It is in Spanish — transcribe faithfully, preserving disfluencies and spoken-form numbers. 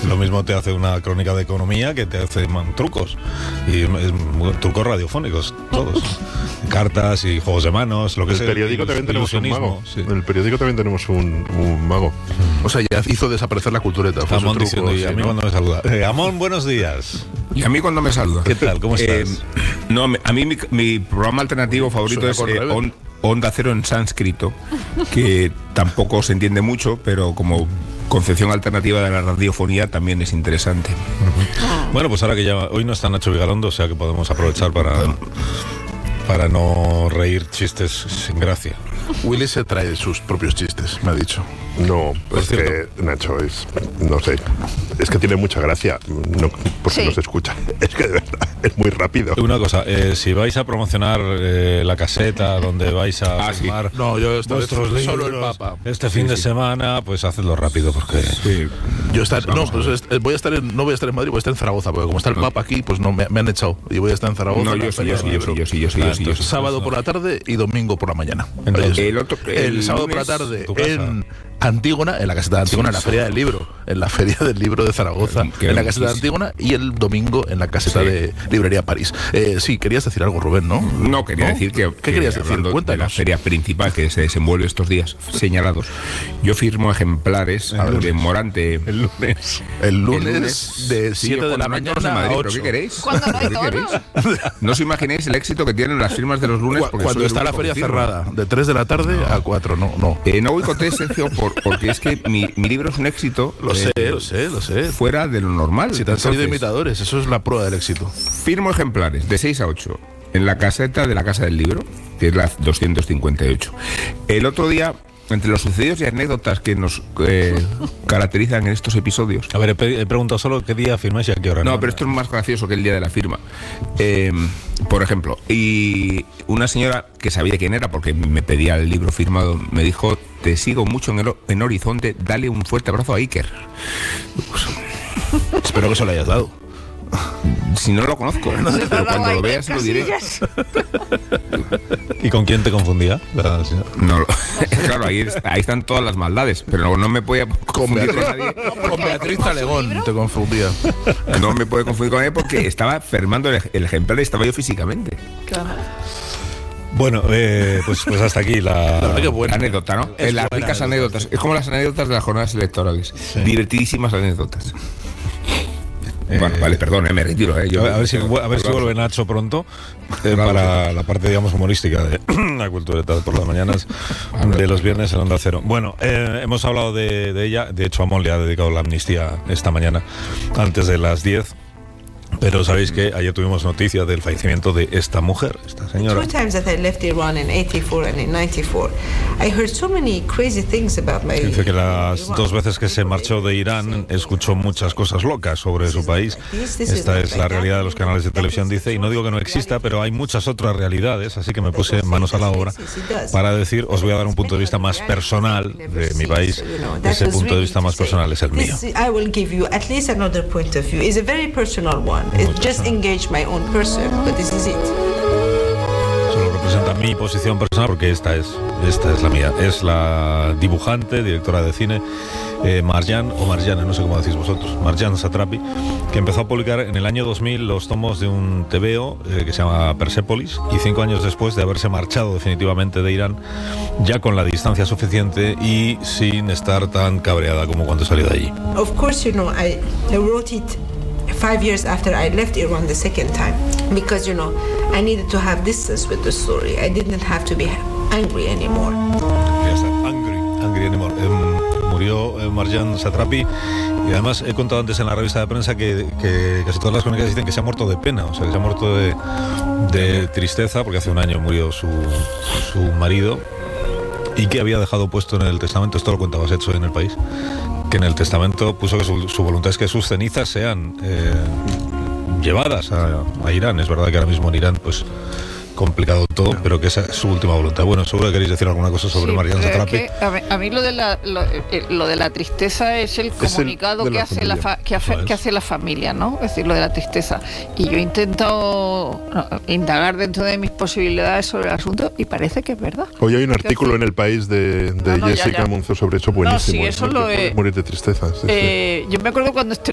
lo mismo te hace una crónica de economía que te hace man, trucos. Y es, trucos radiofónicos, todos. Cartas y juegos de manos, lo que el sea. Periódico el, también tenemos un mago. Sí. En el periódico también tenemos un, un mago. O sea, ya hizo desaparecer la cultureta. Amón diciendo, y a mí ¿no? cuando me saluda. Eh, Amón, buenos días. Y a mí cuando me saluda. ¿Qué tal? ¿Cómo estás? Eh, no, a mí mi, mi programa alternativo favorito Suena es eh, on, Onda Cero en sánscrito, que tampoco se entiende mucho, pero como concepción alternativa de la radiofonía también es interesante. Uh-huh. Bueno, pues ahora que ya hoy no está Nacho Vigalondo, o sea que podemos aprovechar para, para no reír chistes sin gracia. Willy se trae sus propios chistes, me ha dicho. No, es que Nacho es, no sé, es que tiene mucha gracia, no, porque sí. no se escucha. Es que de verdad, es muy rápido. Una cosa, eh, si vais a promocionar eh, la caseta donde vais a ah, filmar sí. no, yo vuestros libros solo el Papa. Este fin sí, de sí. semana, pues hacedlo rápido, porque... Sí. Yo estar, no, pues voy a estar en, no voy a estar en Madrid, voy a estar en Zaragoza, porque como está el Papa aquí, pues no me, me han echado y voy a estar en Zaragoza. No, yo sí, yo sí, yo sí, yo sí, yo sí, yo sí, yo sí. Sábado por la tarde y domingo por la mañana. Entonces, el, otro, el, el sábado por la tarde en Antígona, en la caseta de Antígona, sí, en la Feria del Libro, en la Feria del Libro de Zaragoza, en la caseta de Antígona, y el domingo en la caseta sí. de Librería París. Eh, sí, querías decir algo, Rubén, ¿no? No, quería ¿No? decir que... ¿Qué que, querías decir? Cuéntanos. De la feria principal que se desenvuelve estos días señalados. Yo firmo ejemplares el de Morante. El lunes. El lunes, el lunes de siete sí, de la mañana a Madrid, a ¿pero qué queréis? ¿Cuándo no hay toros? No os imaginéis el éxito que tienen las firmas de los lunes. Cuando está la feria cerrada, de tres de la tarde no. a cuatro, no, no. Eh, no boicoté, Sergio, por, porque es que mi, mi libro es un éxito. Lo sé, eh, lo sé, lo sé. Fuera de lo normal. Si te han salido imitadores, eso es la prueba del éxito. Firmo ejemplares de seis a ocho en la caseta de la Casa del Libro, que es la doscientos cincuenta y ocho. El otro día, entre los sucedidos y anécdotas que nos eh, caracterizan en estos episodios... A ver, he, he preguntado solo qué día firmáis y a qué hora. No, no, pero esto es más gracioso que el día de la firma. Eh, por ejemplo, y una señora que sabía quién era, porque me pedía el libro firmado, me dijo: te sigo mucho en, el, en Horizonte, dale un fuerte abrazo a Iker. Pues, espero que se lo hayas dado. Si no lo conozco, no, pero cuando lo veas lo diré. ¿Y con quién te confundía? No, claro, ahí, ahí están todas las maldades, pero no, no me podía confundir con nadie. Con Beatriz Talegón te confundía. No me puede confundir con nadie porque estaba firmando el, el ejemplar y estaba yo físicamente. Claro. Bueno, eh, pues, pues hasta aquí la, la qué buena anécdota, ¿no? Es las ricas anécdotas. Es como las anécdotas de las jornadas electorales. Sí. Divertidísimas anécdotas. Eh, bueno, vale, perdón, eh, me retiro. Eh, yo, a ver si, a ver si vuelve Nacho pronto eh, para la parte, digamos, humorística de la cultureta por las mañanas de los viernes en Onda Cero. Bueno, eh, hemos hablado de, de ella. De hecho, Amón le ha dedicado la amnistía esta mañana antes de las diez. Pero sabéis que ayer tuvimos noticia del fallecimiento de esta mujer, esta señora. Two times that I left Iran in eighty-four and in ninety-four, I heard so many crazy things about my. Dice que las dos veces que se marchó de Irán escuchó muchas cosas locas sobre su país. Esta es la realidad de los canales de televisión, dice, y no digo que no exista, pero hay muchas otras realidades, así que me puse manos a la obra para decir, os voy a dar un punto de vista más personal de mi país. Ese punto de vista más personal es el mío. I will give you at least another point of view. It's a very personal one. It just engage my own person, but this is it. Solo representa mi posición personal porque esta es, esta es la mía. Es la dibujante, directora de cine, eh, Marjane, o Marjane, no sé cómo decís vosotros, Marjane Satrapi, que empezó a publicar en el año dos mil los tomos de un tebeo eh, que se llama Persepolis, y cinco años después de haberse marchado definitivamente de Irán, ya con la distancia suficiente y sin estar tan cabreada como cuando salió de allí. Of course, you know, I, I wrote it five years after I left Iran the second time, because, you know, I needed to have distance with the story. I didn't have to be angry anymore. Ya está, angry, angry anymore. Eh, murió eh, Marjane Satrapi, y además he contado antes en la revista de prensa que, que casi todas las crónicas dicen que se ha muerto de pena, o sea, que se ha muerto de, de tristeza, porque hace un año murió su, su marido, y que había dejado puesto en el testamento, esto lo contaba Setso en El País, que en el testamento puso que su, su voluntad es que sus cenizas sean eh, llevadas a, a Irán. Es verdad que ahora mismo en Irán pues complicado todo, pero que esa es su última voluntad. Bueno, seguro que queréis decir alguna cosa sobre sí, Marjane Satrapi. Es que a, mí, a mí lo de la lo, lo de la tristeza es el comunicado es el que hace la fa, que, hace, que hace la familia, ¿no? Es decir, lo de la tristeza. Y yo he intentado no, indagar dentro de mis posibilidades sobre el asunto y parece que es verdad. Hoy hay un artículo decir, en El País de, de no, no, Jessica Monzó sobre eso buenísimo. No, sí, eso ¿no? lo de morir de tristeza. Sí, eh, sí. Yo me acuerdo cuando est